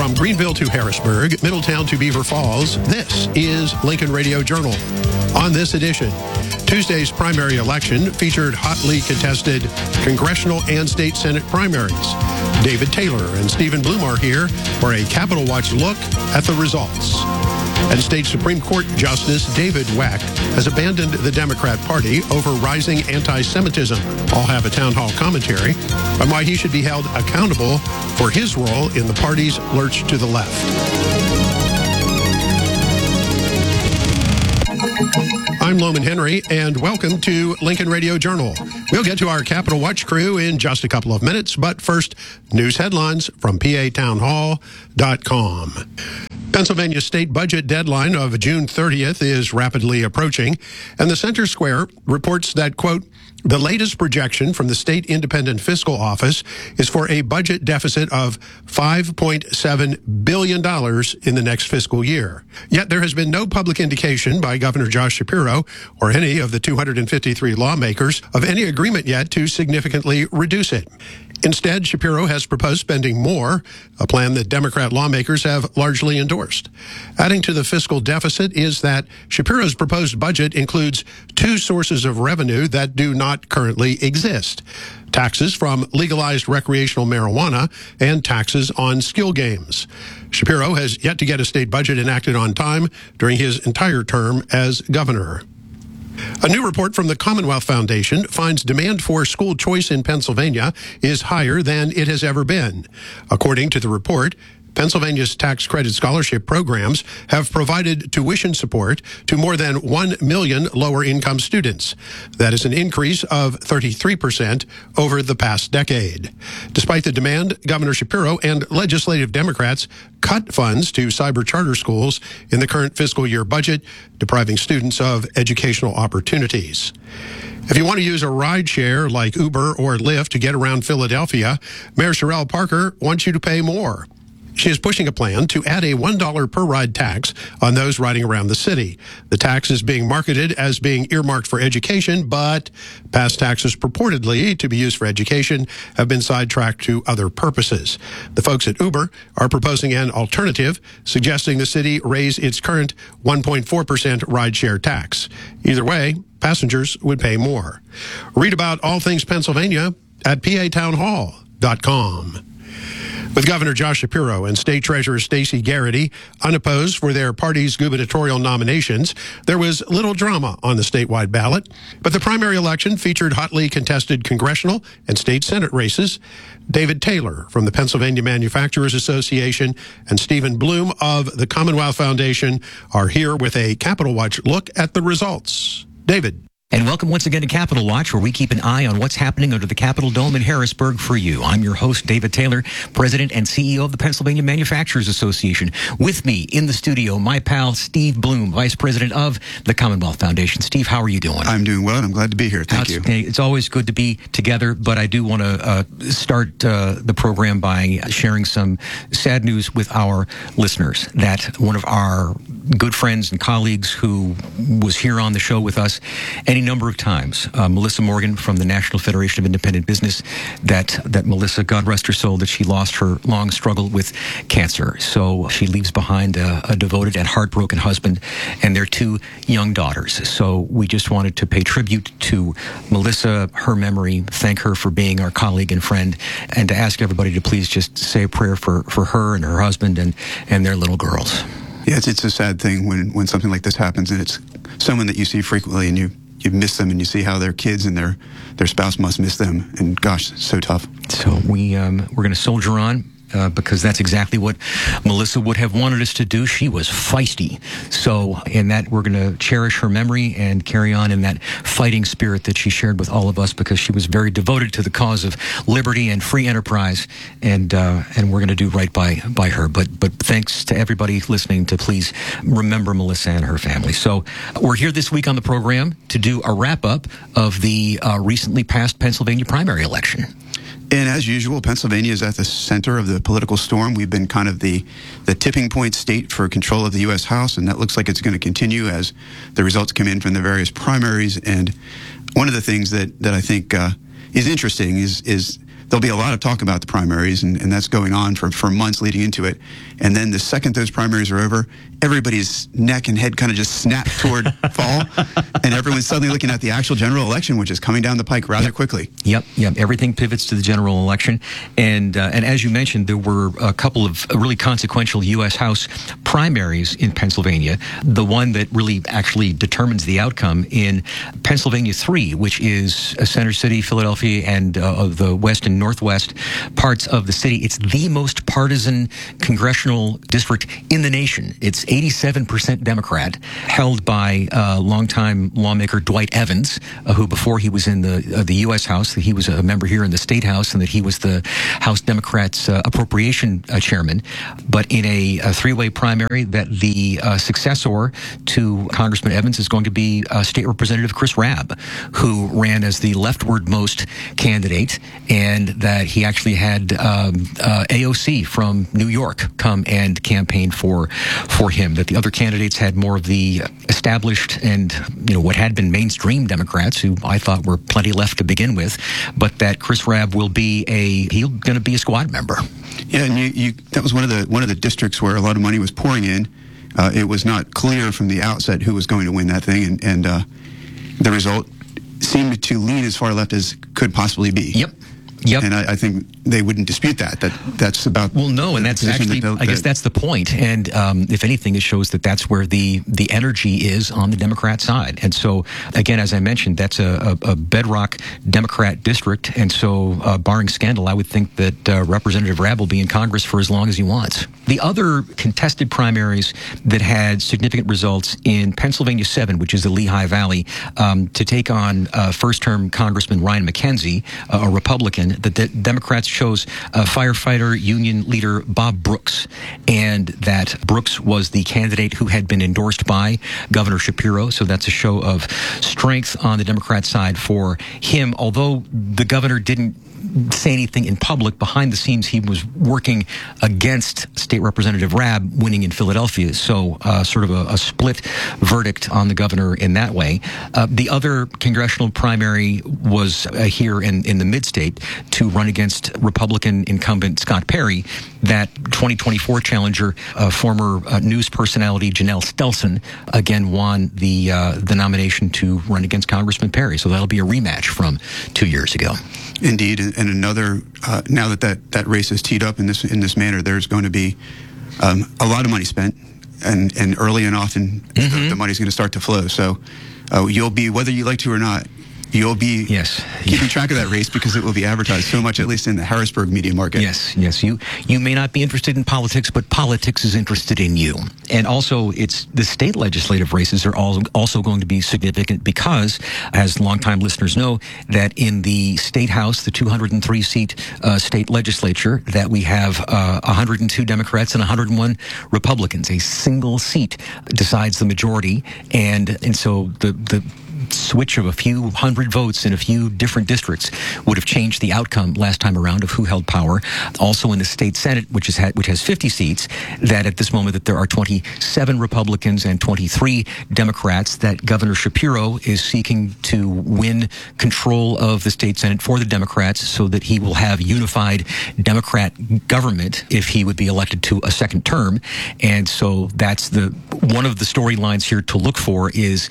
From Greenville to Harrisburg, Middletown to Beaver Falls, this is Lincoln Radio Journal. On this edition, Tuesday's primary election featured hotly contested congressional and state Senate primaries. David Taylor and Stephen Bloom are here for a Capitol Watch look at the results. And State Supreme Court Justice David Wecht has abandoned the Democrat Party over rising anti-Semitism. I'll have a town hall commentary on why he should be held accountable for his role in the party's lurch to the left. I'm Loman Henry, and welcome to Lincoln Radio Journal. We'll get to our Capitol Watch crew in just a couple of minutes, but first, news headlines from PATownhall.com. Pennsylvania state budget deadline of June 30th is rapidly approaching, and the Center Square reports that, quote, the latest projection from the State Independent Fiscal Office is for a budget deficit of $5.7 billion in the next fiscal year. Yet there has been no public indication by Governor Josh Shapiro or any of the 253 lawmakers of any agreement yet to significantly reduce it. Instead, Shapiro has proposed spending more, a plan that Democrat lawmakers have largely endorsed. Adding to the fiscal deficit is that Shapiro's proposed budget includes two sources of revenue that do not currently exist: taxes from legalized recreational marijuana and taxes on skill games. Shapiro has yet to get a state budget enacted on time during his entire term as governor. A new report from the Commonwealth Foundation finds demand for school choice in Pennsylvania is higher than it has ever been. According to the report, Pennsylvania's tax credit scholarship programs have provided tuition support to more than 1 million lower-income students. That is an increase of 33% over the past decade. Despite the demand, Governor Shapiro and legislative Democrats cut funds to cyber charter schools in the current fiscal year budget, depriving students of educational opportunities. If you want to use a ride share like Uber or Lyft to get around Philadelphia, Mayor Sherelle Parker wants you to pay more. She is pushing a plan to add a $1 per ride tax on those riding around the city. The tax is being marketed as being earmarked for education, but past taxes purportedly to be used for education have been sidetracked to other purposes. The folks at Uber are proposing an alternative, suggesting the city raise its current 1.4% rideshare tax. Either way, passengers would pay more. Read about all things Pennsylvania at PATownhall.com. With Governor Josh Shapiro and State Treasurer Stacey Garrity unopposed for their party's gubernatorial nominations, there was little drama on the statewide ballot. But the primary election featured hotly contested congressional and state Senate races. David Taylor from the Pennsylvania Manufacturers Association and Stephen Bloom of the Commonwealth Foundation are here with a Capitol Watch look at the results. David. And welcome once again to Capitol Watch, where we keep an eye on what's happening under the Capitol Dome in Harrisburg for you. I'm your host, David Taylor, President and CEO of the Pennsylvania Manufacturers Association. With me in the studio, my pal, Steve Bloom, Vice President of the Commonwealth Foundation. Steve, how are you doing? I'm doing well, and I'm glad to be here. Thank you. It's always good to be together, but I do want to start the program by sharing some sad news with our listeners that one of our good friends and colleagues who was here on the show with us any number of times, Melissa Morgan from the National Federation of Independent Business, that Melissa, God rest her soul, that she lost her long struggle with cancer. So she leaves behind a devoted and heartbroken husband and their two young daughters. So we just wanted to pay tribute to Melissa, her memory, thank her for being our colleague and friend, and to ask everybody to please just say a prayer for her and her husband and their little girls. Yeah, it's a sad thing when something like this happens, and it's someone that you see frequently, and you miss them, and you see how their kids and their spouse must miss them, and gosh, it's so tough. So we're going to soldier on. Because that's exactly what Melissa would have wanted us to do. She was feisty. So in that, we're going to cherish her memory and carry on in that fighting spirit that she shared with all of us, because she was very devoted to the cause of liberty and free enterprise. And we're going to do right by her. But thanks to everybody listening to please remember Melissa and her family. So we're here this week on the program to do a wrap-up of the recently passed Pennsylvania primary election. And as usual, Pennsylvania is at the center of the political storm. We've been kind of the tipping point state for control of the U.S. House, and that looks like it's going to continue as the results come in from the various primaries. And one of the things that I think is interesting is there'll be a lot of talk about the primaries, and that's going on for months leading into it. And then the second those primaries are over, everybody's neck and head kind of just snap toward fall, and everyone's suddenly looking at the actual general election, which is coming down the pike rather quickly. Yep. Everything pivots to the general election, and as you mentioned, there were a couple of really consequential U.S. House primaries in Pennsylvania. The one that really actually determines the outcome in Pennsylvania 3, which is Center City, Philadelphia, and the west and northwest parts of the city. It's the most partisan congressional district in the nation. It's 87% Democrat, held by longtime lawmaker Dwight Evans, who before he was in the U.S. House, that he was a member here in the State House, and that he was the House Democrats' appropriation chairman. But in a three-way primary, that the successor to Congressman Evans is going to be State Representative Chris Rabb, who ran as the leftward-most candidate, and that he actually had AOC from New York come and campaign for him. That the other candidates had more of the established and what had been mainstream Democrats, who I thought were plenty left to begin with, but that Chris Rabb will be he's going to be a squad member. Yeah, and that was one of the districts where a lot of money was pouring in. It was not clear from the outset who was going to win that thing, and the result seemed to lean as far left as could possibly be. Yep. And I think they wouldn't dispute that's about. Well, no, and that's actually, I guess that's the point. And if anything, it shows that that's where the energy is on the Democrat side. And so, again, as I mentioned, that's a bedrock Democrat district. And so, barring scandal, I would think that Representative Rabb will be in Congress for as long as he wants. The other contested primaries that had significant results in Pennsylvania 7, which is the Lehigh Valley, to take on first-term Congressman Ryan McKenzie, a Republican. The Democrats chose firefighter union leader Bob Brooks, and that Brooks was the candidate who had been endorsed by Governor Shapiro. So that's a show of strength on the Democrat side for him, although the governor didn't say anything in public. Behind the scenes, he was working against State Representative Rabb winning in Philadelphia. So sort of a split verdict on the governor in that way. The other congressional primary was here in the mid-state to run against Republican incumbent Scott Perry. That 2024 challenger, former news personality Janelle Stelson, again won the nomination to run against Congressman Perry. So that'll be a rematch from 2 years ago. Indeed, and another. Now that race is teed up in this manner, there's going to be a lot of money spent, and early and often the money's going to start to flow. So you'll be, whether you like to or not, you'll be keeping track of that race because it will be advertised so much, at least in the Harrisburg media market. Yes. You may not be interested in politics, but politics is interested in you. And also, it's the state legislative races are also going to be significant because, as longtime listeners know, that in the state house, the 203-seat state legislature, that we have 102 Democrats and 101 Republicans. A single seat decides the majority, and so the switch of a few hundred votes in a few different districts would have changed the outcome last time around of who held power. Also in the state Senate, which has 50 seats, that at this moment that there are 27 Republicans and 23 Democrats, that Governor Shapiro is seeking to win control of the state Senate for the Democrats so that he will have unified Democrat government if he would be elected to a second term. And so that's one of the storylines here to look for is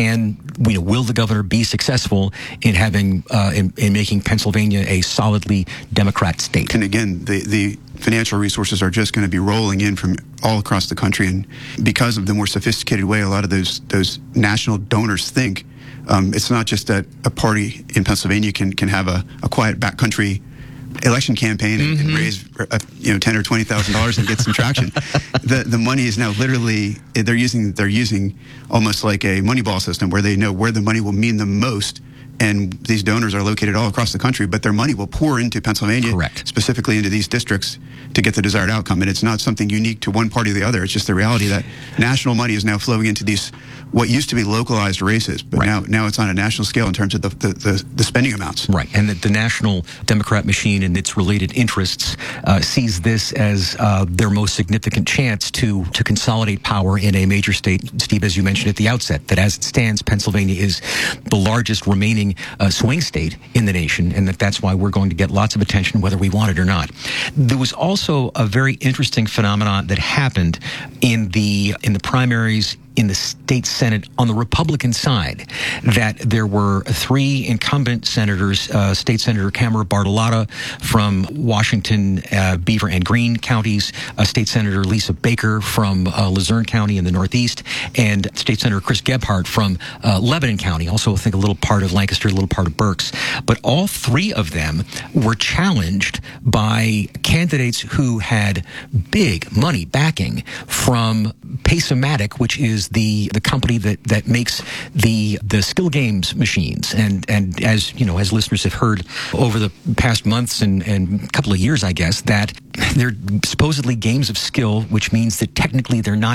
will the governor be successful in having in making Pennsylvania a solidly Democrat state? And again, the financial resources are just going to be rolling in from all across the country, and because of the more sophisticated way a lot of those national donors think, it's not just that a party in Pennsylvania can have a quiet backcountry election campaign and raise $10,000 or $20,000 and get some traction. The money is now literally they're using almost like a Moneyball system where they know where the money will mean the most. And these donors are located all across the country, but their money will pour into Pennsylvania, correct, specifically into these districts to get the desired outcome. And it's not something unique to one party or the other. It's just the reality that national money is now flowing into these what used to be localized races, but now it's on a national scale in terms of the spending amounts. Right, and the national Democrat machine and its related interests sees this as their most significant chance to consolidate power in a major state. Steve, as you mentioned at the outset, that as it stands, Pennsylvania is the largest remaining leading swing state in the nation, and that's why we're going to get lots of attention whether we want it or not. There was also a very interesting phenomenon that happened in the primaries in the state Senate on the Republican side, that there were 3 incumbent senators, State Senator Camera Bartolotta from Washington, Beaver and Greene counties, State Senator Lisa Baker from Luzerne County in the Northeast, and State Senator Chris Gebhardt from Lebanon County, also I think a little part of Lancaster, a little part of Berks. But all 3 of them were challenged by candidates who had big money backing from Pacematic, which is the company that makes the skill games machines. And as you know, as listeners have heard over the past months and couple of years, I guess, that they're supposedly games of skill, which means that technically they're not